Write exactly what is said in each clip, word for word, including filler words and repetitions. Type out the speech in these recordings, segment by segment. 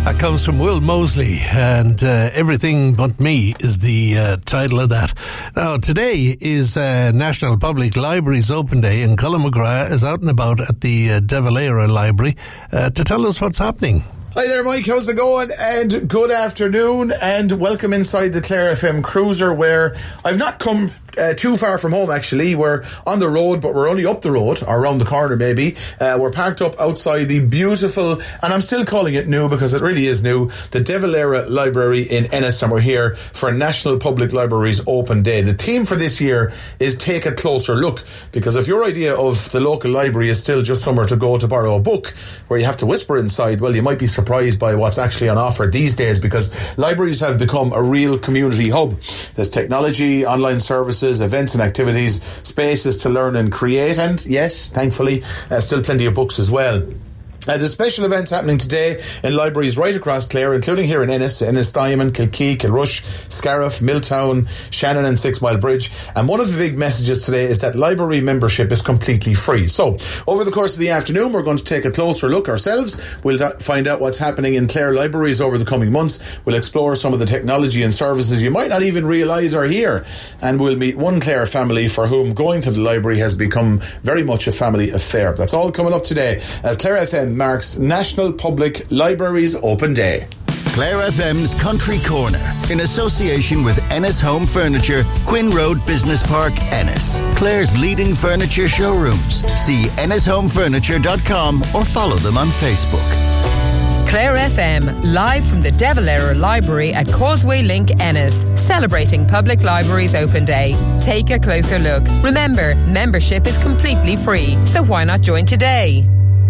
That comes from Will Mosley, and uh, Everything But Me is the uh, title of that. Now, today is uh, National Public Library's Open Day, and Colin McGrath is out and about at the uh, De Valera Library uh, to tell us what's happening. Hi there, Mike. How's it going? And good afternoon, and welcome inside the Clare F M Cruiser, where I've not come uh, too far from home, actually. We're on the road, but we're only up the road, or around the corner maybe. Uh, we're parked up outside the beautiful, and I'm still calling it new because it really is new, the De Valera Library in Ennis, and we're here for National Public Library's Open Day. The theme for this year is Take a Closer Look, because if your idea of the local library is still just somewhere to go to borrow a book where you have to whisper inside, well, you might be surprised surprised by what's actually on offer these days, because libraries have become a real community hub. There's technology, online services, events and activities, spaces to learn and create, and yes, thankfully, uh, still plenty of books as well. Uh, there's special events happening today in libraries right across Clare, including here in Ennis, Ennis Diamond, Kilkee, Kilrush, Scariff, Milltown, Shannon and Six Mile Bridge. And one of the big messages today is that library membership is completely free. So, over the course of the afternoon, we're going to take a closer look ourselves. We'll da- find out what's happening in Clare libraries over the coming months. We'll explore some of the technology and services you might not even realise are here. And we'll meet one Clare family for whom going to the library has become very much a family affair. That's all coming up today as Clare F M marks National Public Library's Open Day. Clare F M's Country Corner, in association with Ennis Home Furniture, Quinn Road Business Park, Ennis. Clare's leading furniture showrooms. See ennis home furniture dot com or follow them on Facebook. Clare F M, live from the De Valera Library at Causeway Link, Ennis, celebrating Public Library's Open Day. Take a closer look. Remember, membership is completely free, so why not join today?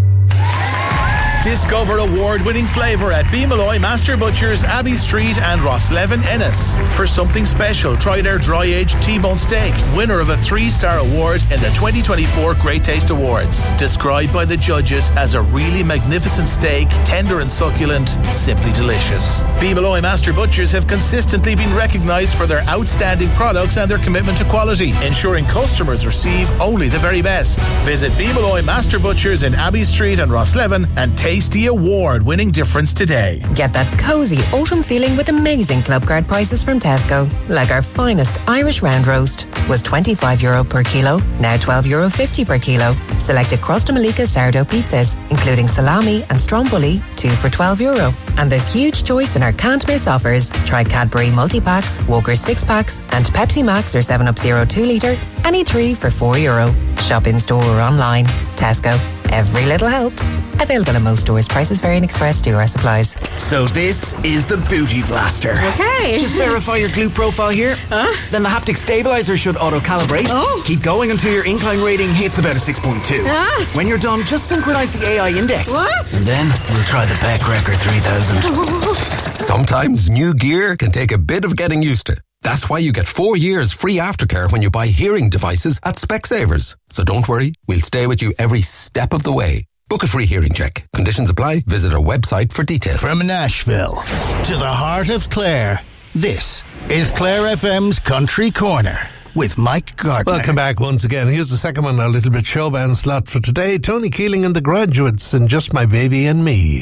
Discover award-winning flavour at Beamalloy Master Butchers, Abbey Street and Rosslevin, Ennis. For something special, try their dry-aged T-bone steak, winner of a three-star award in the twenty twenty-four Great Taste Awards. Described by the judges as a really magnificent steak, tender and succulent, simply delicious. Beamalloy Master Butchers have consistently been recognised for their outstanding products and their commitment to quality, ensuring customers receive only the very best. Visit Beamalloy Master Butchers in Abbey Street and Rosslevin and taste the award-winning difference today. Get that cosy autumn feeling with amazing club card prices from Tesco. Like our finest Irish round roast was twenty-five euro per kilo, now twelve euro fifty per kilo. Selected Crosta Malika sourdough pizzas, including salami and stromboli, two for twelve euro. And there's huge choice in our can't miss offers. Try Cadbury multi-packs, Walker's six-packs and Pepsi Max or seven up Zero two litre, any three for four euro. Shop in store or online. Tesco. Every little helps. Available in most stores. Prices vary and express to our supplies. So this is the Booty Blaster. Okay. Just verify your glute profile here. Huh? Then the haptic stabilizer should auto-calibrate. Oh. Keep going until your incline rating hits about a six point two. Ah. When you're done, just synchronize the A I index. What? And then we'll try the Beck Record three thousand. Sometimes new gear can take a bit of getting used to. That's why you get four years free aftercare when you buy hearing devices at Specsavers. So don't worry, we'll stay with you every step of the way. Book a free hearing check. Conditions apply. Visit our website for details. From Nashville to the heart of Clare, this is Clare F M's Country Corner with Mike Gardner. Welcome back once again. Here's the second one, a little bit showband slot for today. Tony Keeling and the Graduates and Just My Baby and Me.